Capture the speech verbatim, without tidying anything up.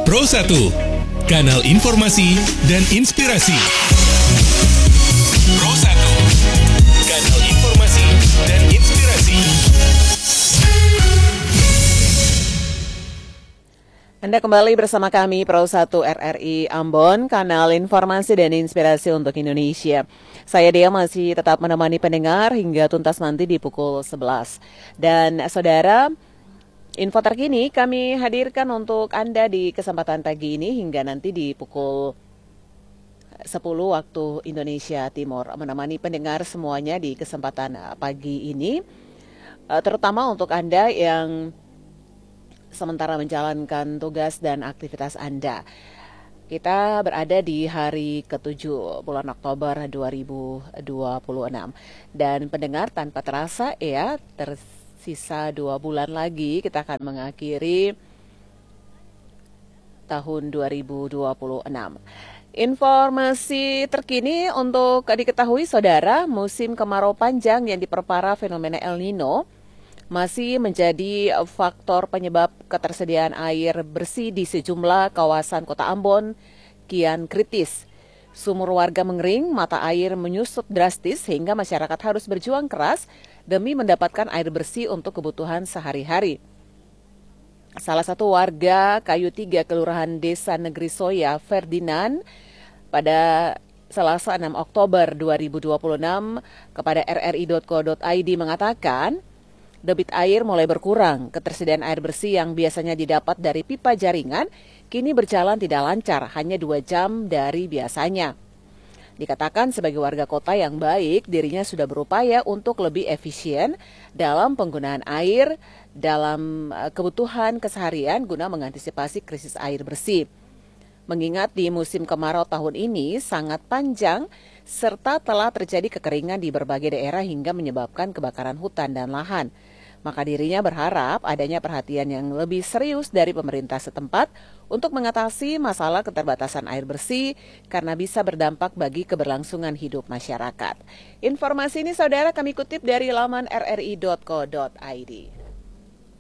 Pro satu, kanal informasi dan inspirasi. Pro satu, kanal informasi dan inspirasi. Anda kembali bersama kami Pro satu R R I Ambon, kanal informasi dan inspirasi untuk Indonesia. Saya Dea masih tetap menemani pendengar hingga tuntas nanti di pukul sebelas. Dan saudara, info terkini kami hadirkan untuk Anda di kesempatan pagi ini hingga nanti di pukul sepuluh waktu Indonesia Timur. Menemani pendengar semuanya di kesempatan pagi ini, terutama untuk Anda yang sementara menjalankan tugas dan aktivitas Anda. Kita berada di hari ketujuh bulan Oktober dua ribu dua puluh enam. Dan pendengar, tanpa terasa ya, tersisa dua bulan lagi kita akan mengakhiri tahun dua ribu dua puluh enam. Informasi terkini untuk diketahui saudara, musim kemarau panjang yang diperparah fenomena El Nino masih menjadi faktor penyebab ketersediaan air bersih di sejumlah kawasan Kota Ambon kian kritis. Sumur warga mengering, mata air menyusut drastis sehingga masyarakat harus berjuang keras demi mendapatkan air bersih untuk kebutuhan sehari-hari. Salah satu warga Kayu Tiga, Kelurahan Desa Negeri Soya, Ferdinand, pada Selasa enam Oktober dua ribu dua puluh enam kepada r r i dot co dot i d mengatakan, debit air mulai berkurang. Ketersediaan air bersih yang biasanya didapat dari pipa jaringan kini berjalan tidak lancar, hanya dua jam dari biasanya. Dikatakan sebagai warga kota yang baik, dirinya sudah berupaya untuk lebih efisien dalam penggunaan air dalam kebutuhan keseharian guna mengantisipasi krisis air bersih. Mengingat di musim kemarau tahun ini sangat panjang serta telah terjadi kekeringan di berbagai daerah hingga menyebabkan kebakaran hutan dan lahan. Maka dirinya berharap adanya perhatian yang lebih serius dari pemerintah setempat untuk mengatasi masalah keterbatasan air bersih karena bisa berdampak bagi keberlangsungan hidup masyarakat. Informasi ini saudara kami kutip dari laman r r i dot co dot i d.